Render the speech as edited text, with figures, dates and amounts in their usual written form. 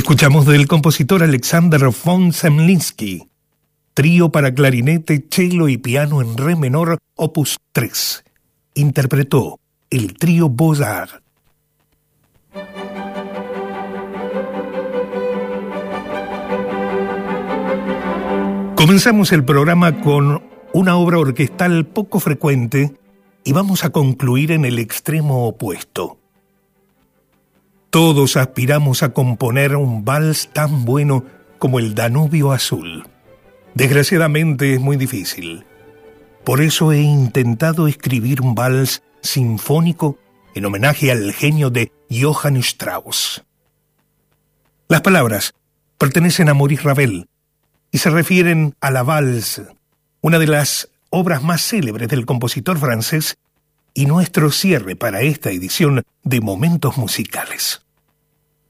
Escuchamos del compositor Alexander von Zemlinsky, trío para clarinete, cello y piano en re menor, opus 3. Interpretó el trío Beaux-Arts. Comenzamos el programa con una obra orquestal poco frecuente y vamos a concluir en el extremo opuesto. Todos aspiramos a componer un vals tan bueno como el Danubio Azul. Desgraciadamente es muy difícil. Por eso he intentado escribir un vals sinfónico en homenaje al genio de Johann Strauss. Las palabras pertenecen a Maurice Ravel y se refieren a la valse, una de las obras más célebres del compositor francés y nuestro cierre para esta edición de Momentos Musicales.